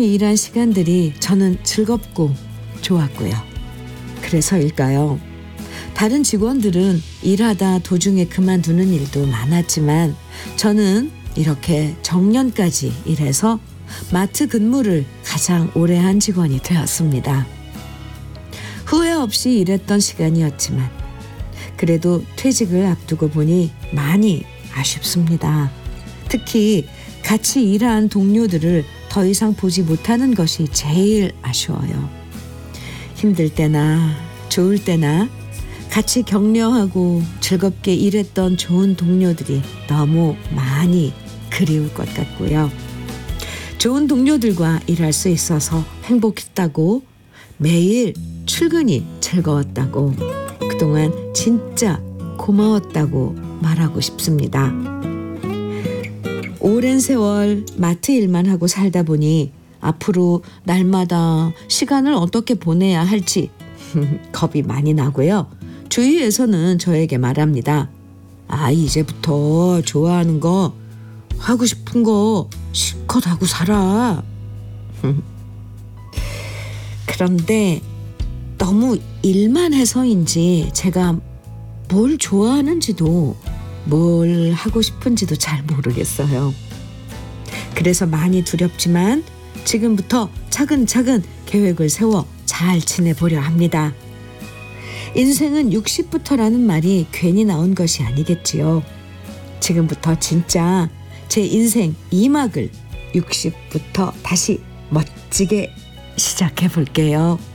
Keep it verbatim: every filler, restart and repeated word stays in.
열심히 일한 시간들이 저는 즐겁고 좋았고요. 그래서일까요? 다른 직원들은 일하다 도중에 그만두는 일도 많았지만 저는 이렇게 정년까지 일해서 마트 근무를 가장 오래 한 직원이 되었습니다. 후회 없이 일했던 시간이었지만 그래도 퇴직을 앞두고 보니 많이 아쉽습니다. 특히 같이 일한 동료들을 더 이상 보지 못하는 것이 제일 아쉬워요. 힘들 때나 좋을 때나 같이 격려하고 즐겁게 일했던 좋은 동료들이 너무 많이 그리울 것 같고요. 좋은 동료들과 일할 수 있어서 행복했다고, 매일 출근이 즐거웠다고, 그동안 진짜 고마웠다고 말하고 싶습니다. 오랜 세월 마트 일만 하고 살다 보니 앞으로 날마다 시간을 어떻게 보내야 할지 겁이 많이 나고요. 주위에서는 저에게 말합니다. 아, 이제부터 좋아하는 거, 하고 싶은 거 실컷 하고 살아. 그런데 너무 일만 해서인지 제가 뭘 좋아하는지도 뭘 하고 싶은지도 잘 모르겠어요. 그래서 많이 두렵지만 지금부터 차근차근 계획을 세워 잘 지내보려 합니다. 인생은 육십부터라는 말이 괜히 나온 것이 아니겠지요. 지금부터 진짜 제 인생 이 막을 육십부터 다시 멋지게 시작해 볼게요.